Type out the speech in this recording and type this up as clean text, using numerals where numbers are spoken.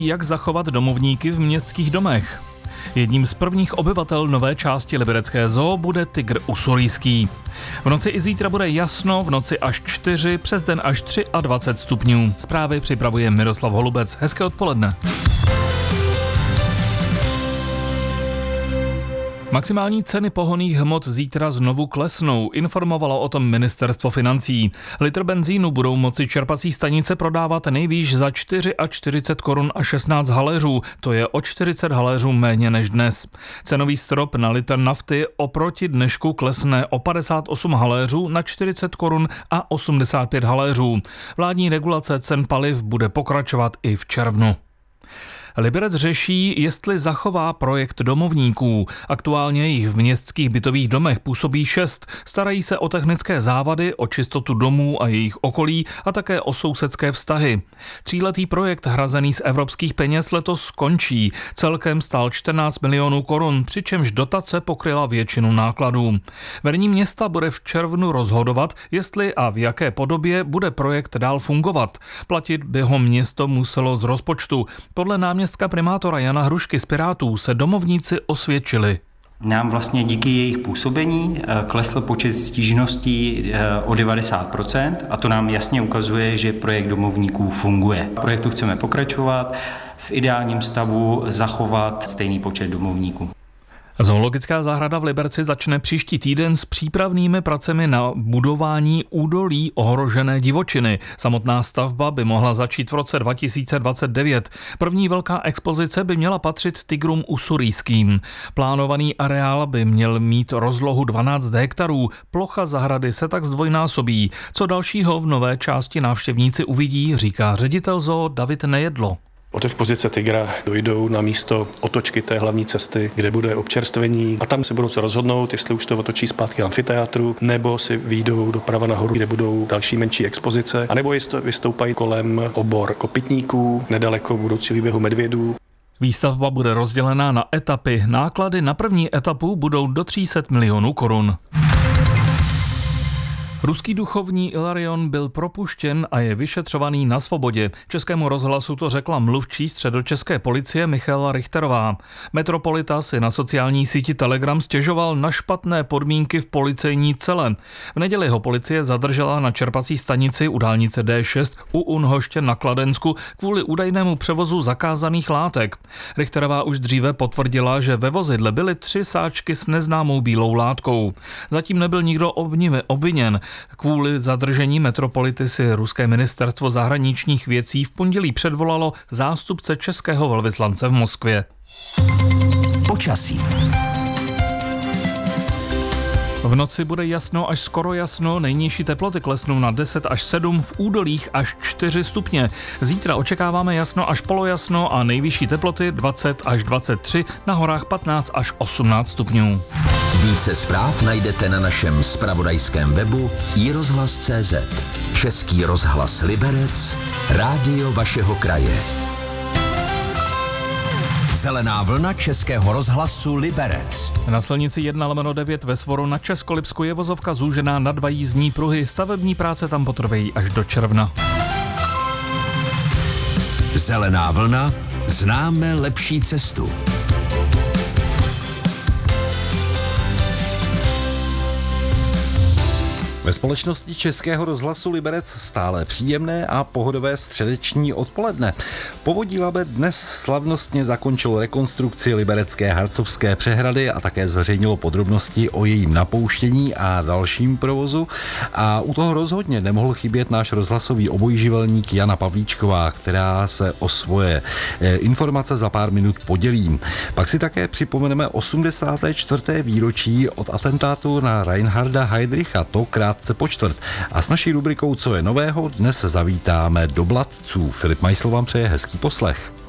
Jak zachovat domovníky v městských domech. Jedním z prvních obyvatel nové části liberecké zoo bude tygr ussuriský. V noci i zítra bude jasno, v noci až 4, přes den až 23 stupňů. Zprávy připravuje Miroslav Holubec. Hezké odpoledne. Maximální ceny pohonných hmot zítra znovu klesnou, informovalo o tom ministerstvo financí. Litr benzínu budou moci čerpací stanice prodávat nejvýš za 44 korun a 16 haléřů, to je o 40 haléřů méně než dnes. Cenový strop na litr nafty oproti dnešku klesne o 58 haléřů na 40 korun a 85 haléřů. Vládní regulace cen paliv bude pokračovat i v červnu. Liberec řeší, jestli zachová projekt domovníků. Aktuálně jich v městských bytových domech působí 6. Starají se o technické závady, o čistotu domů a jejich okolí a také o sousedské vztahy. 3letý projekt hrazený z evropských peněz letos skončí. Celkem stál 14 milionů korun, přičemž dotace pokryla většinu nákladů. Vedení města bude v červnu rozhodovat, jestli a v jaké podobě bude projekt dál fungovat. Platit by ho město muselo z rozpočtu. Podle náměstka primátora Jana Hrušky z Pirátů se domovníci osvědčili. Nám vlastně díky jejich působení klesl počet stížností o 90% a to nám jasně ukazuje, že projekt domovníků funguje. V projektu chceme pokračovat, v ideálním stavu zachovat stejný počet domovníků. Zoologická zahrada v Liberci začne příští týden s přípravnými pracemi na budování údolí ohrožené divočiny. Samotná stavba by mohla začít v roce 2029. První velká expozice by měla patřit tygrům ussurýským. Plánovaný areál by měl mít rozlohu 12 hektarů. Plocha zahrady se tak zdvojnásobí. Co dalšího v nové části návštěvníci uvidí, říká ředitel zoo David Nejedlo. Od expozice tygra dojdou na místo otočky té hlavní cesty, kde bude občerstvení a tam se budou se rozhodnout, jestli už to otočí zpátky amfiteátru, nebo si vyjdou doprava nahoru, kde budou další menší expozice, anebo jestli vystoupají kolem obor kopytníků, nedaleko budoucího výběhu medvědů. Výstavba bude rozdělená na etapy. Náklady na první etapu budou do 300 milionů korun. Ruský duchovní Ilarion byl propuštěn a je vyšetřovaný na svobodě. Českému rozhlasu to řekla mluvčí středočeské policie Michaela Richterová. Metropolita si na sociální síti Telegram stěžoval na špatné podmínky v policejní cele. V neděli ho policie zadržela na čerpací stanici u dálnice D6 u Unhoště na Kladensku kvůli údajnému převozu zakázaných látek. Richterová už dříve potvrdila, že ve vozidle byly 3 sáčky s neznámou bílou látkou. Zatím nebyl nikdo obviněn. Kvůli zadržení metropolity si ruské ministerstvo zahraničních věcí v pondělí předvolalo zástupce českého velvyslance v Moskvě. Počasí. V noci bude jasno až skoro jasno, nejnižší teploty klesnou na 10 až 7, v údolích až 4 stupně. Zítra očekáváme jasno až polojasno a nejvyšší teploty 20 až 23, na horách 15 až 18 stupňů. Více zpráv najdete na našem zpravodajském webu iRozhlas.cz. Český rozhlas Liberec, rádio vašeho kraje. Zelená vlna Českého rozhlasu Liberec. Na silnici 1/9 ve Svoru na Českolipsku je vozovka zúžená na 2 jízdní pruhy. Stavební práce tam potrvají až do června. Zelená vlna, známe lepší cestu. Ve společnosti Českého rozhlasu Liberec stále příjemné a pohodové středeční odpoledne. Povodí Labe dnes slavnostně zakončilo rekonstrukci liberecké Harcovské přehrady a také zveřejnilo podrobnosti o jejím napouštění a dalším provozu. A u toho rozhodně nemohl chybět náš rozhlasový obojživelník Jana Pavlíčková, která se o svoje informace za pár minut podělí. Pak si také připomeneme 84. výročí od atentátu na Reinharda Heydricha, to krátce po čtvrt. A s naší rubrikou Co je nového dnes zavítáme do Blatců. Filip Majsl vám přeje hezký poslech.